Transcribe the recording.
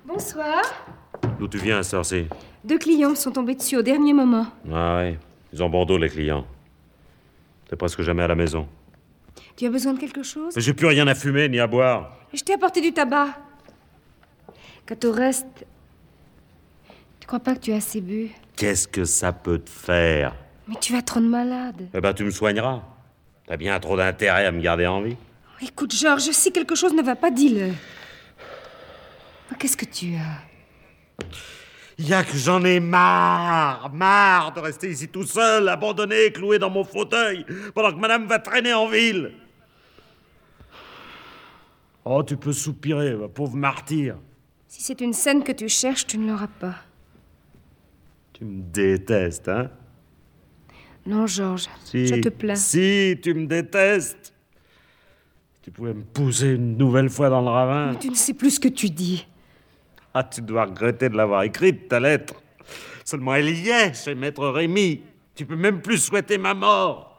Bonsoir. D'où tu viens, sorcier? 2 clients me sont tombés dessus au dernier moment. Ah ouais, ils ont bon dos, les clients. T'es presque jamais à la maison. Tu as besoin de quelque chose? Mais j'ai plus rien à fumer ni à boire. Je t'ai apporté du tabac. Quant au reste, tu crois pas que tu as assez bu? Qu'est-ce que ça peut te faire? Mais tu vas te rendre malade. Eh ben, tu me soigneras. T'as bien trop d'intérêt à me garder en vie. Écoute, Georges, si quelque chose ne va pas, dis-le. Qu'est-ce que tu as? Y a que j'en ai marre de rester ici tout seul, abandonné, cloué dans mon fauteuil, pendant que madame va traîner en ville. Oh, tu peux soupirer, ma pauvre martyr. Si c'est une scène que tu cherches, tu ne l'auras pas. Tu me détestes, hein? Non, Georges, Si, je te plains. Si, tu me détestes. Tu pouvais me pousser une nouvelle fois dans le ravin. Mais tu ne sais plus ce que tu dis. Ah, tu dois regretter de l'avoir écrite, ta lettre. Seulement elle y est, chez Maître Rémy. Tu peux même plus souhaiter ma mort.